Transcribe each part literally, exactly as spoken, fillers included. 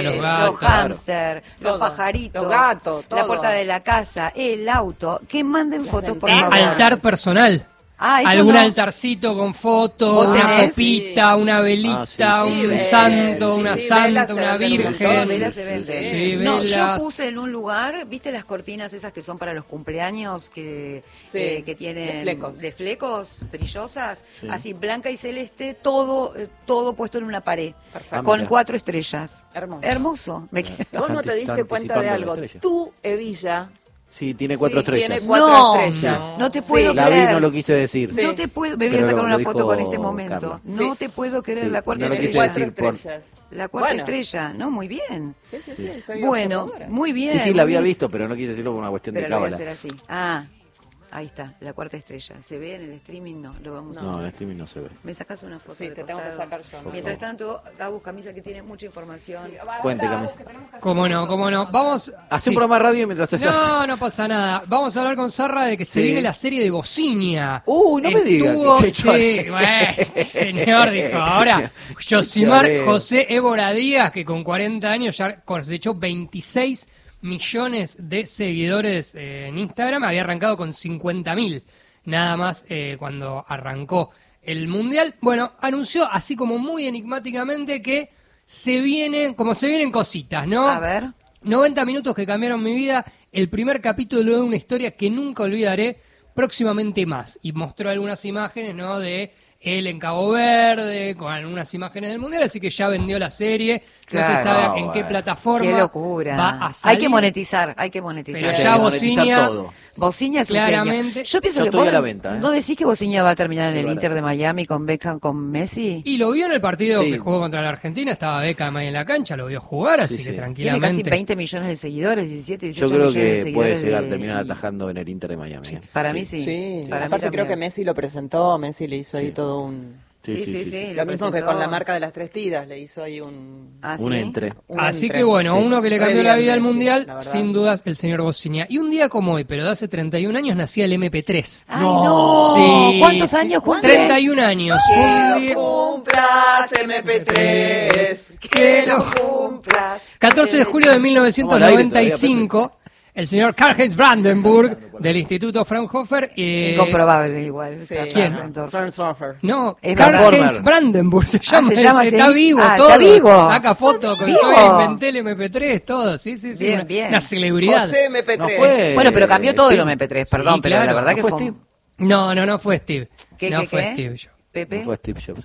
sí, los gatos, los hámster, los todo, pajaritos, los gatos, todo. la puerta de la casa, el auto, que manden fotos por Eh, favor. altar personal. Ah, eso Algún no. altarcito con fotos, ¿Vos una tenés? copita, una velita, Ah, sí, sí. un Sí, santo, sí, una sí, santa, velas se una venden un montón. Todo, virgen. velas se Sí, vende. sí, No, yo velas. puse en un lugar, ¿viste las cortinas esas que son para los cumpleaños que, Sí, eh, que tienen de flecos. de flecos, brillosas? Sí. Así, blanca y celeste, todo eh, todo puesto en una pared, Perfecto. con Ah, mira. cuatro estrellas. Hermoso. Hermoso. Me quedo- Vos no te Está diste cuenta de anticipando algo. la estrella. Tu hebilla Sí, tiene cuatro sí, estrellas. tiene cuatro No, estrellas. no te Sí. puedo La vi, creer. no lo quise decir. Sí. No te puedo, me voy a Pero sacar lo- una lo foto dijo con este momento. Carla. No Sí. te puedo creer Sí, la cuarta no lo quise estrella. Cuatro decir por- estrellas. La cuarta Bueno. estrella, ¿no? Muy bien. Sí, sí, sí. Soy Bueno, observadora. muy bien. Sí, sí, la había muy bien. visto, pero no quise decirlo por una cuestión Pero de lo voy a cábala. hacer así. Ah, ahí está, la cuarta estrella. ¿Se ve en el streaming? No, lo vamos a No, en ver. el streaming no se ve. ¿Me sacas una foto Sí, de te tengo que costado? sacar yo, ¿no? Mientras tanto, Agus Camisa, que tiene mucha información. Cuente, Camisa. Cómo no, cómo no. Vamos. Hacé sí. un programa de radio mientras se hace. No, no pasa nada. Vamos a hablar con Sarra de que se Sí. viene la serie de Bocinia. Uy, no me diga Estuvo- que- que sí, lloré. bueno, este señor dijo. Ahora, Josimar Lloré. José Évora Díaz, que con cuarenta años ya cosechó veintiséis millones de seguidores eh, en Instagram, había arrancado con cincuenta mil, nada más eh, cuando arrancó el Mundial. Bueno, anunció así como muy enigmáticamente que se vienen, como se vienen cositas, ¿no? A ver. noventa minutos que cambiaron mi vida, el primer capítulo de una historia que nunca olvidaré, próximamente más. Y mostró algunas imágenes, ¿no?, de él en Cabo Verde, con algunas imágenes del Mundial, así que ya vendió la serie, no Claro. se sabe Ah, en qué bueno. plataforma Qué locura. va a salir. Hay que monetizar, hay que monetizar. Pero Sí, ya hay que monetizar Bocinia, todo. Bocinia es un claramente. genio. Yo pienso Ya que estoy vos a la venta, ¿eh? no decís que Bocinia va a terminar en Muy el barato. Inter de Miami con Beckham, con Messi. Y lo vio en el partido Sí. que jugó contra la Argentina, estaba Beckham ahí en la cancha, lo vio jugar, así Sí, que sí. Tiene tranquilamente. casi veinte millones de seguidores, diecisiete, Yo dieciocho creo millones de que seguidores. puede llegar de- a terminar atajando en el Inter de Miami. ¿eh? Para mí sí. Sí, Para mí aparte creo también. que Messi lo presentó, Messi le hizo ahí Sí. todo un... Sí, sí, sí. Lo mismo que presentó. con la marca de las tres tiras, le hizo ahí un... Ah, Un ¿sí? entre. un Así entre. que bueno, Sí. uno que le Re cambió la bien vida al Messi, Mundial, la verdad. sin dudas, el señor Bocinia. Y un día como hoy, pero de hace treinta y un años, nacía el eme pe tres. Ay, no. Sí, ¿Cuántos sí. años cumple? treinta y un años. Un día- cumplas, eme pe tres, que lo cumplas. catorce de julio de mil novecientos noventa y cinco, el señor Karl-Heinz Brandenburg, del Instituto Fraunhofer. eh, Incomprobable igual. Sí, Carl ¿Quién? Brandendorf. Fraunhofer. No, Es Karl-Heinz Transformer. Brandenburg se llama, se llama está así. vivo Ah, todo. está vivo. Saca fotos con Vivo. soy inventé el eme pe tres, todo. Sí, sí, sí. Bien, una, bien. una celebridad. José eme pe No tres. fue. Bueno, pero cambió todo el Steve. eme pe tres, Sí, perdón, pero claro. la verdad ¿No que fue fue... Steve? No, no, no fue Steve. ¿Qué, no qué, fue qué? Steve. yo. Pepe. No fue Steve Jobs.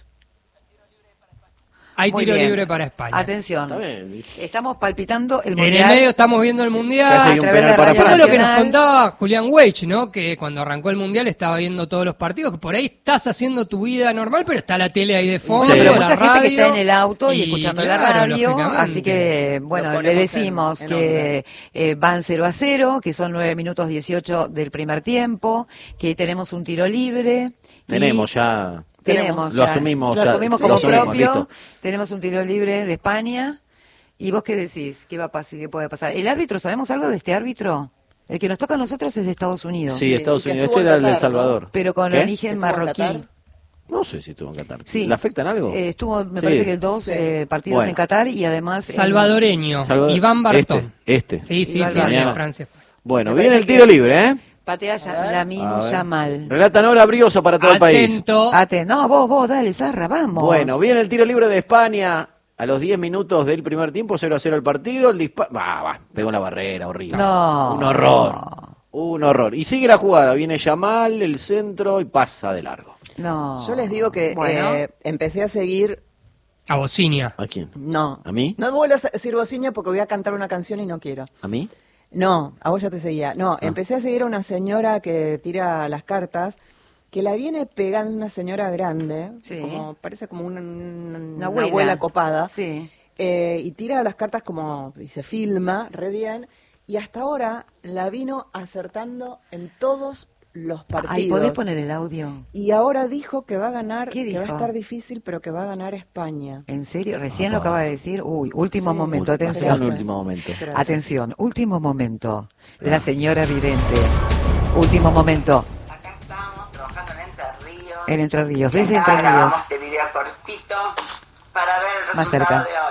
Hay Muy tiro bien. libre para España. Atención. Está bien. Estamos palpitando el En mundial. el medio estamos viendo el Casi mundial. hay a un través penal de para Radio Esto es lo que nos Nacional. contaba Julián Weich, ¿no? Que cuando arrancó el mundial estaba viendo todos los partidos, que por ahí estás haciendo tu vida normal, pero está la tele ahí de fondo. Bueno, pero la mucha gente que está radio, en el auto y, y escuchando claro, la radio, lógicamente. así que, bueno, Lo le ponemos decimos en- en que eh, van cero a cero, que son nueve minutos dieciocho del primer tiempo, que tenemos un tiro libre. y Tenemos ya. Tenemos Lo ya, asumimos lo ya. asumimos Sí, como lo asumimos, propio. listo. Tenemos un tiro libre de España. ¿Y vos qué decís? ¿Qué va a pasar? ¿Qué puede pasar? ¿El árbitro, sabemos algo de este árbitro? El que nos toca a nosotros es de Estados Unidos. Sí, Estados que Unidos. estuvo Este en era el de El Qatar, ¿no? Salvador. Pero con ¿Qué? origen ¿Estuvo en marroquí. Qatar? No sé si estuvo en Qatar. Sí. ¿Le afectan algo? Eh, estuvo, me Sí. parece que dos Sí. eh, partidos Bueno. en Qatar y además... en- Salvadoreño, Salvador- Iván Bartón. Este. este. Sí, sí, Iván sí, el de Bartón. Francia. Bueno, Me viene parece el tiro que- libre, ¿eh? Patea ya, ver. Lamin A ver. Yamal. Relata Nora Brioso para todo el país. Atento. Ate, no, vos, vos, dale, Zarra, vamos. Bueno, viene el tiro libre de España. A los diez minutos del primer tiempo, cero a cero el partido. El disparo. Va, va, pegó la barrera, horrible. No. Un horror. Un horror. Y sigue la jugada. Viene Yamal, el centro y pasa de largo. No. Yo les digo que Bueno. eh, empecé a seguir... A Bocinia. ¿A quién? No. ¿A mí? No vuelvo a decir bociña porque voy a cantar una canción y no quiero. ¿A mí? No, a vos ya te seguía. No, Ah. empecé a seguir a una señora que tira las cartas, que la viene pegando una señora grande, Sí. como parece como una, una- una abuela. abuela. copada, Sí. eh, y tira las cartas como, y se filma, re bien, y hasta ahora la vino acertando en todos los partidos. Ay, ¿podés poner el audio? Y ahora dijo que va a ganar, ¿Qué que va a dijo? estar difícil, pero que va a ganar España. ¿En serio? Recién lo acaba de decir. Uy, último Sí. momento, Bastante atención. último momento. Gracias. Atención, último momento. La señora vidente. Último momento. Acá estamos trabajando en Entre Ríos. En Entre Ríos, Y desde acá Entre Ríos. grabamos este video cortito para ver el Más resultado cerca. de